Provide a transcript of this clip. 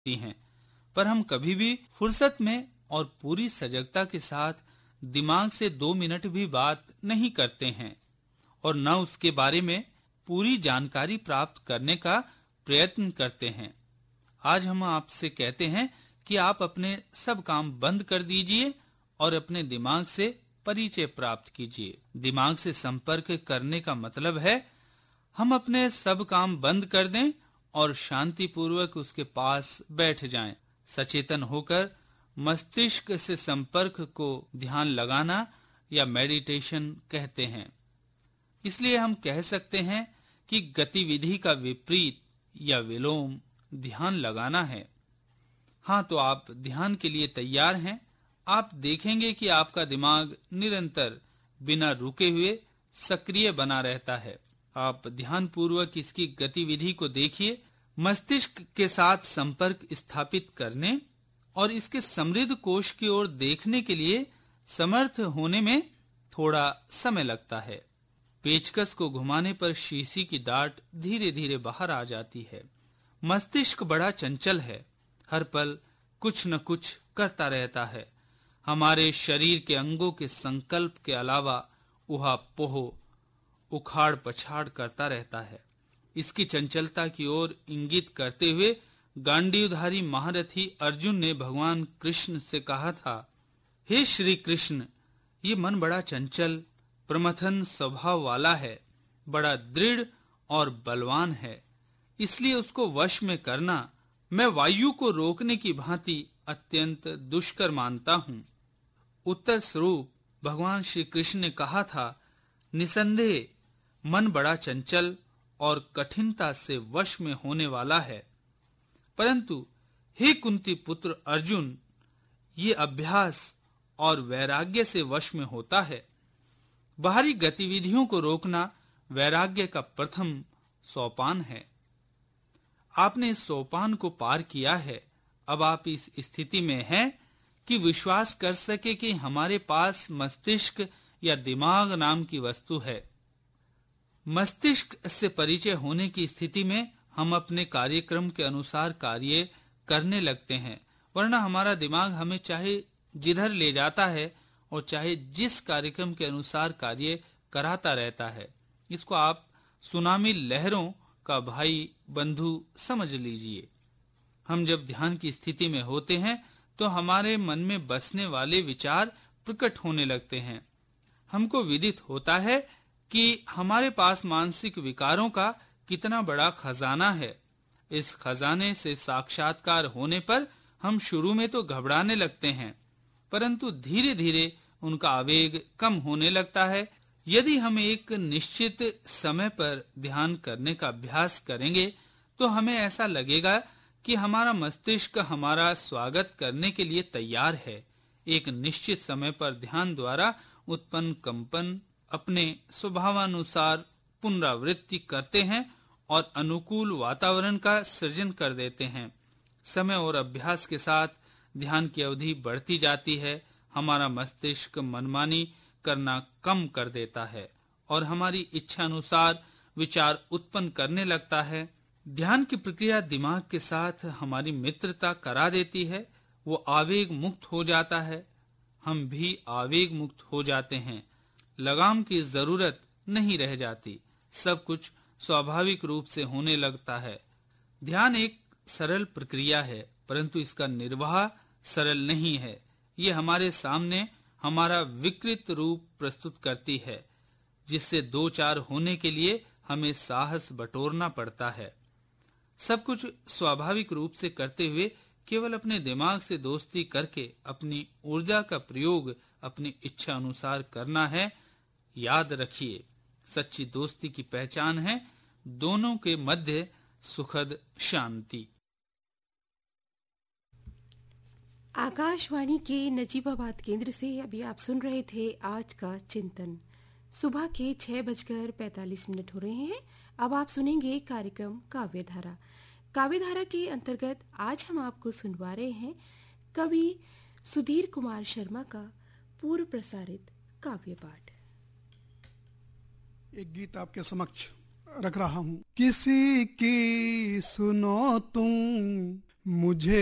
होती हैं, पर हम कभी भी फुर्सत में और पूरी सजगता के साथ दिमाग से 2 मिनट भी बात नहीं करते हैं और न उसके बारे में पूरी जानकारी प्राप्त करने का प्रयत्न करते हैं। आज हम आपसे कहते हैं कि आप अपने सब काम बंद कर दीजिए और अपने दिमाग से परिचय प्राप्त कीजिए। दिमाग से संपर्क करने का मतलब है हम अपने सब काम बंद कर दें और शांतिपूर्वक उसके पास बैठ जाएं। सचेतन होकर मस्तिष्क से संपर्क को ध्यान लगाना या मेडिटेशन कहते हैं। इसलिए हम कह सकते हैं कि गतिविधि का विपरीत या विलोम ध्यान लगाना है। हाँ, तो आप ध्यान के लिए तैयार हैं। आप देखेंगे कि आपका दिमाग निरंतर बिना रुके हुए सक्रिय बना रहता है। आप ध्यान पूर्वक इसकी गतिविधि को देखिए। मस्तिष्क के साथ संपर्क स्थापित करने और इसके समृद्ध कोश की ओर देखने के लिए समर्थ होने में थोड़ा समय लगता है। पेचकस को घुमाने पर शीशी की डाट धीरे धीरे बाहर आ जाती है। मस्तिष्क बड़ा चंचल है, हर पल कुछ न कुछ करता रहता है। हमारे शरीर के अंगों के संकल्प के अलावा उहापोह उखाड़ पछाड़ करता रहता है। इसकी चंचलता की ओर इंगित करते हुए गांडीवधारी महारथी अर्जुन ने भगवान कृष्ण से कहा था, हे श्री कृष्ण, ये मन बड़ा चंचल प्रमथन स्वभाव वाला है, बड़ा दृढ़ और बलवान है, इसलिए उसको वश में करना मैं वायु को रोकने की भांति अत्यंत दुष्कर मानता हूँ। उत्तर स्वरूप भगवान श्री कृष्ण ने कहा था, निसंदेह मन बड़ा चंचल और कठिनता से वश में होने वाला है, परंतु हे कुंती पुत्र अर्जुन, ये अभ्यास और वैराग्य से वश में होता है। बाहरी गतिविधियों को रोकना वैराग्य का प्रथम सोपान है। आपने इस सोपान को पार किया है। अब आप इस स्थिति में हैं कि विश्वास कर सके कि हमारे पास मस्तिष्क या दिमाग नाम की वस्तु है। मस्तिष्क से परिचय होने की स्थिति में हम अपने कार्यक्रम के अनुसार कार्य करने लगते हैं, वरना हमारा दिमाग हमें चाहे जिधर ले जाता है और चाहे जिस कार्यक्रम के अनुसार कार्य कराता रहता है। इसको आप सुनामी लहरों का भाई बंधु समझ लीजिए। हम जब ध्यान की स्थिति में होते हैं तो हमारे मन में बसने वाले विचार प्रकट होने लगते हैं। हमको विदित होता है कि हमारे पास मानसिक विकारों का कितना बड़ा खजाना है। इस खजाने से साक्षात्कार होने पर हम शुरू में तो घबराने लगते हैं, परंतु धीरे धीरे उनका आवेग कम होने लगता है। यदि हम एक निश्चित समय पर ध्यान करने का अभ्यास करेंगे तो हमें ऐसा लगेगा कि हमारा मस्तिष्क हमारा स्वागत करने के लिए तैयार है। एक निश्चित समय पर ध्यान द्वारा उत्पन्न कंपन अपने स्वभावानुसार पुनरावृत्ति करते हैं और अनुकूल वातावरण का सृजन कर देते हैं। समय और अभ्यास के साथ ध्यान की अवधि बढ़ती जाती है। हमारा मस्तिष्क मनमानी करना कम कर देता है और हमारी इच्छा अनुसार विचार उत्पन्न करने लगता है। ध्यान की प्रक्रिया दिमाग के साथ हमारी मित्रता करा देती है। वो आवेग मुक्त हो जाता है, हम भी आवेग मुक्त हो जाते हैं। लगाम की जरूरत नहीं रह जाती, सब कुछ स्वाभाविक रूप से होने लगता है। ध्यान एक सरल प्रक्रिया है, परंतु इसका निर्वाह सरल नहीं है। ये हमारे सामने हमारा विकृत रूप प्रस्तुत करती है, जिससे दो चार होने के लिए हमें साहस बटोरना पड़ता है। सब कुछ स्वाभाविक रूप से करते हुए केवल अपने दिमाग से दोस्ती करके अपनी ऊर्जा का प्रयोग अपनी इच्छा अनुसार करना है। याद रखिए, सच्ची दोस्ती की पहचान है दोनों के मध्य सुखद शांति। आकाशवाणी के नजीबाबाद केंद्र से अभी आप सुन रहे थे आज का चिंतन। सुबह के 6:45 हो रहे हैं। अब आप सुनेंगे कार्यक्रम काव्यधारा। काव्यधारा के अंतर्गत आज हम आपको सुनवा रहे हैं कवि सुधीर कुमार शर्मा का पूर्व प्रसारित काव्य पाठ। एक गीत आपके समक्ष रख रहा हूं। किसी की सुनो तुम मुझे